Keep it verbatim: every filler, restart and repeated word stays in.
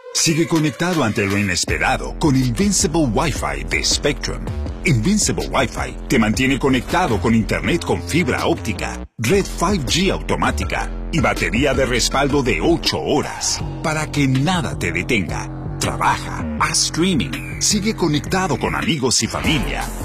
Sigue conectado ante lo inesperado con Invincible Wi-Fi de Spectrum. Invincible Wi-Fi te mantiene conectado con Internet con fibra óptica, red cinco G automática y batería de respaldo de ocho horas para que nada te detenga. Trabaja, haz streaming, sigue conectado con amigos y familia